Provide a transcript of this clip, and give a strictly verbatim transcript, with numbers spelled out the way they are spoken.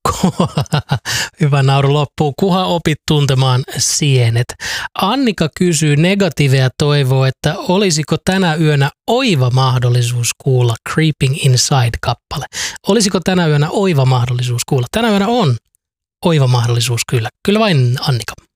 Hyvä nauru loppuu. Kuha opit tuntemaan sienet. Annika kysyy negatiivia toivoo, että olisiko tänä yönä oiva mahdollisuus kuulla Creeping Inside-kappale. Olisiko tänä yönä oiva mahdollisuus kuulla? Tänä yönä on oiva mahdollisuus kyllä. Kyllä vain, Annika.